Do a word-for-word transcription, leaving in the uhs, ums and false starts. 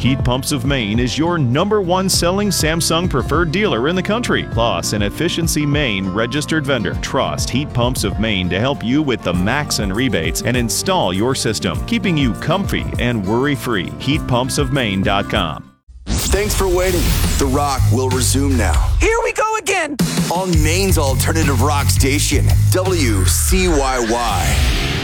Heat Pumps of Maine is your number one selling Samsung preferred dealer in the country, plus an Efficiency Maine registered vendor. Trust Heat Pumps of Maine to help you with the max and rebates and install your system, keeping you comfy and worry-free. heat pumps of maine dot com. Thanks for waiting. The Rock will resume now. Here we go again. On Maine's alternative rock station, W C Y Y.